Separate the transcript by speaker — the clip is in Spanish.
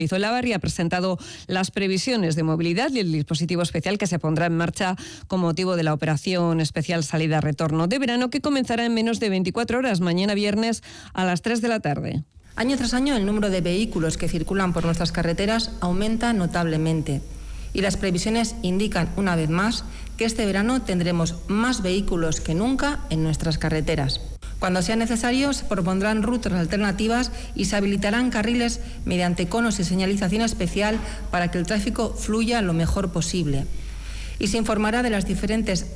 Speaker 1: Olavarria ha presentado las previsiones de movilidad y el dispositivo especial que se pondrá en marcha con motivo de la operación especial salida-retorno de verano, que comenzará en menos de 24 horas, mañana viernes a las 3 de la tarde.
Speaker 2: Año tras año el número de vehículos que circulan por nuestras carreteras aumenta notablemente y las previsiones indican una vez más que este verano tendremos más vehículos que nunca en nuestras carreteras. Cuando sea necesario, se propondrán rutas alternativas y se habilitarán carriles mediante conos y señalización especial para que el tráfico fluya lo mejor posible. Y se informará de las diferentes